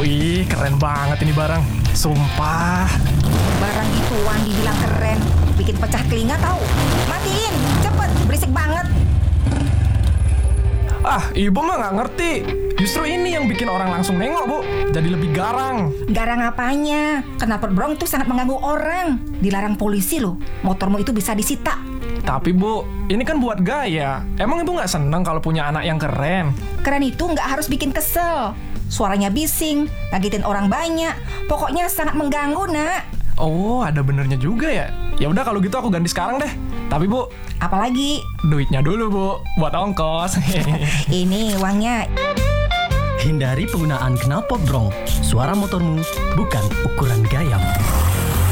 Wih, keren banget ini barang. Sumpah. Barang gituan dibilang keren, bikin pecah telinga tahu. Matiin, cepet, berisik banget. Ah, ibu mah nggak ngerti. Justru ini yang bikin orang langsung nengok, Bu. Jadi lebih garang. Garang apanya? Knalpot brong itu sangat mengganggu orang. Dilarang polisi loh, motormu itu bisa disita. Tapi Bu, ini kan buat gaya. Emang ibu nggak seneng kalau punya anak yang keren? Keren itu nggak harus bikin kesel. Suaranya bising, ngagetin orang banyak. Pokoknya sangat mengganggu, nak. Oh, ada benernya juga ya. Ya udah kalau gitu aku ganti sekarang deh. Tapi Bu, Apalagi, duitnya dulu Bu, buat ongkos. ini uangnya. Hindari penggunaan knalpot brong. Suara motormu bukan ukuran gayam.